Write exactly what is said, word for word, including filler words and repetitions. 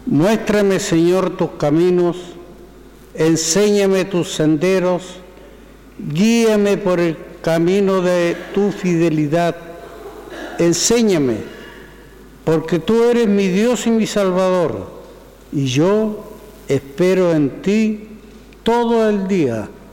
Muéstrame, Señor, tus caminos, enséñame tus senderos, guíame por el camino de tu fidelidad. Enséñame, porque tú eres mi Dios y mi Salvador, y yo espero en ti todo el día.